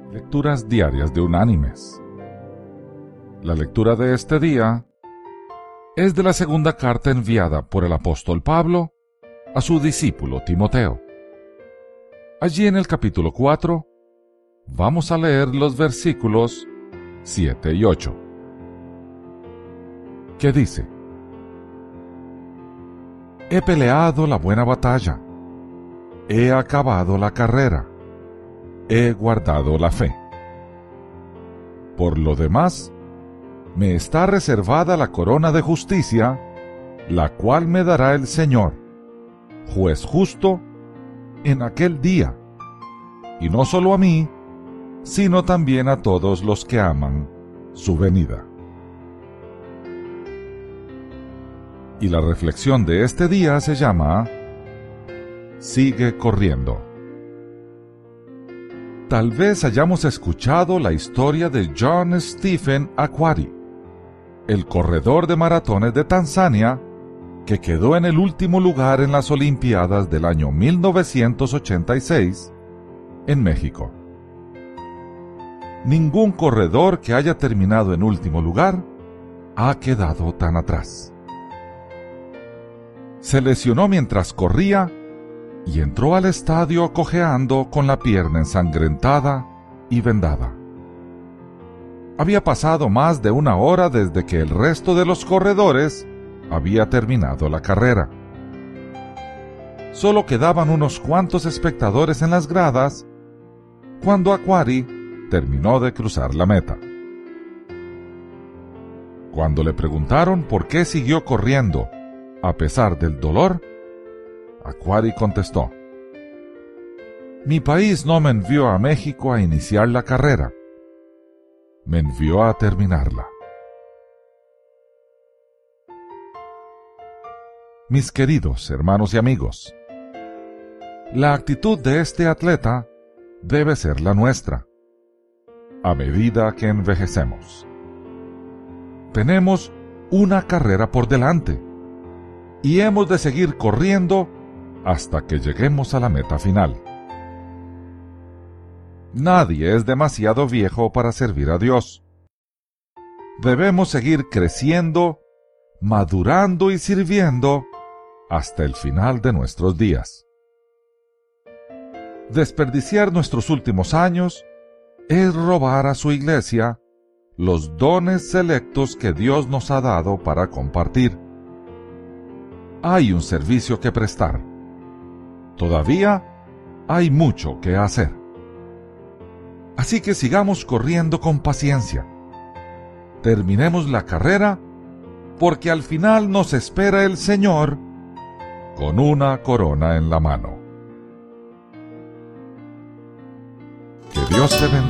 Lecturas diarias de Unánimes. La lectura de este día es de la segunda carta enviada por el apóstol Pablo a su discípulo Timoteo. Allí en el capítulo 4 vamos a leer los versículos 7 y 8, que dice: He peleado la buena batalla, he acabado la carrera, he guardado la fe. Por lo demás, me está reservada la corona de justicia, la cual me dará el Señor, juez justo, en aquel día, y no solo a mí, sino también a todos los que aman su venida. Y la reflexión de este día se llama Sigue corriendo. Tal vez hayamos escuchado la historia de John Stephen Akhwari, el corredor de maratones de Tanzania, que quedó en el último lugar en las Olimpiadas del año 1986 en México. Ningún corredor que haya terminado en último lugar ha quedado tan atrás. Se lesionó mientras corría y entró al estadio cojeando con la pierna ensangrentada y vendada. Había pasado más de una hora desde que el resto de los corredores había terminado la carrera. Solo quedaban unos cuantos espectadores en las gradas cuando Akhwari terminó de cruzar la meta. Cuando le preguntaron por qué siguió corriendo a pesar del dolor, Akhwari contestó: Mi país no me envió a México a iniciar la carrera, me envió a terminarla. Mis queridos hermanos y amigos, la actitud de este atleta debe ser la nuestra, a medida que envejecemos. Tenemos una carrera por delante, y hemos de seguir corriendo hasta que lleguemos a la meta final. Nadie es demasiado viejo para servir a Dios. Debemos seguir creciendo, madurando y sirviendo hasta el final de nuestros días. Desperdiciar nuestros últimos años es robar a su iglesia los dones selectos que Dios nos ha dado para compartir. Hay un servicio que prestar. Todavía hay mucho que hacer. Así que sigamos corriendo con paciencia. Terminemos la carrera, porque al final nos espera el Señor con una corona en la mano. Que Dios te bendiga.